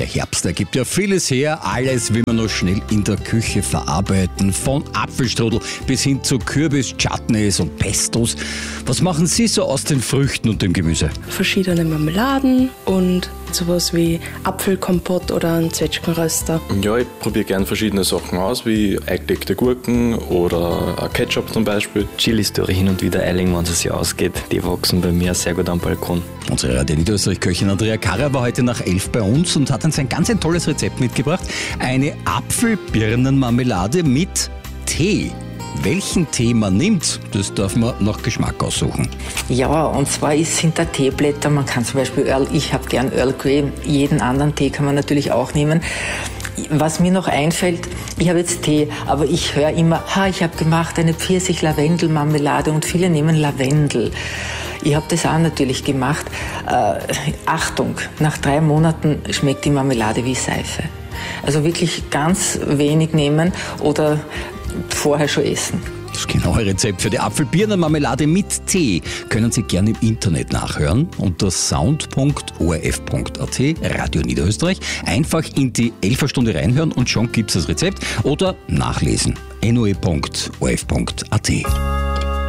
Der Herbst, der gibt ja vieles her. Alles will man noch schnell in der Küche verarbeiten. Von Apfelstrudel bis hin zu Kürbis, Chutneys und Pestos. Was machen Sie so aus den Früchten und dem Gemüse? Verschiedene Marmeladen und sowas wie Apfelkompott oder einen Zwetschgenröster. Ja, ich probiere gern verschiedene Sachen aus, wie eingelegte Gurken oder Ketchup zum Beispiel. Chilis tue ich hin und wieder Eiling, wenn es sich ausgeht. Die wachsen bei mir sehr gut am Balkon. Unsere Radio Niederösterreich-Köchin Andrea Karrer war heute nach 11 bei uns und hat uns ein ganz tolles Rezept mitgebracht. Eine Apfelbirnenmarmelade mit Tee. Welchen Tee man nimmt, das darf man nach Geschmack aussuchen. Ja, und zwar sind da Teeblätter, man kann zum Beispiel ich habe gern Earl Grey, jeden anderen Tee kann man natürlich auch nehmen. Was mir noch einfällt, ich habe jetzt Tee, aber ich höre immer, ich habe gemacht eine Pfirsich-Lavendel-Marmelade und viele nehmen Lavendel. Ich habe das auch natürlich gemacht. Achtung, nach 3 Monaten schmeckt die Marmelade wie Seife. Also wirklich ganz wenig nehmen oder vorher schon essen. Das genaue Rezept für die Apfelbirnenmarmelade mit Tee können Sie gerne im Internet nachhören unter sound.orf.at, Radio Niederösterreich. Einfach in die 11er Stunde reinhören und schon gibt es das Rezept oder nachlesen. noe.orf.at.